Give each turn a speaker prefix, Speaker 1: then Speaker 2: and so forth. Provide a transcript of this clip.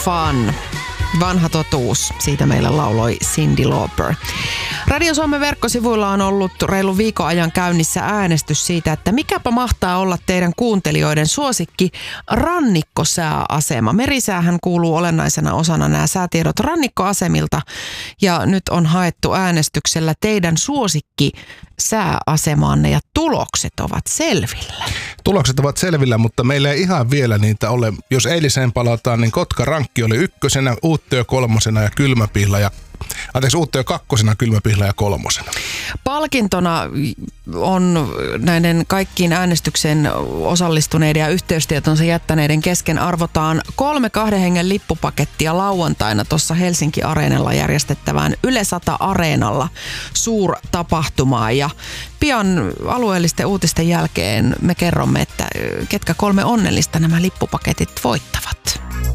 Speaker 1: Fun. Vanha totuus, siitä meille lauloi Cyndi Lauper. Radio Suomen verkkosivuilla on ollut reilu viikon ajan käynnissä äänestys siitä, että mikäpä mahtaa olla teidän kuuntelijoiden suosikki rannikkosääasema. Merisäähän kuuluu olennaisena osana nämä säätiedot rannikkoasemilta ja nyt on haettu äänestyksellä teidän suosikki sääasemaanne ja tulokset ovat selvillä.
Speaker 2: Tulokset ovat selvillä, mutta meillä ei ihan vielä niitä ole. Jos eiliseen palataan, niin Kotka-Rankki oli 1, Uuttöö 3 ja Uuttöö 2, Kylmäpihla ja 3.
Speaker 1: Palkintona on näiden kaikkiin äänestykseen osallistuneiden ja yhteystietonsa jättäneiden kesken arvotaan 3 2 hengen lippupakettia lauantaina tuossa Helsinki Areenalla järjestettävään Yle 100 Areenalla suurtapahtumaa. Ja pian alueellisten uutisten jälkeen me kerromme, että ketkä 3 onnellista nämä lippupaketit voittavat.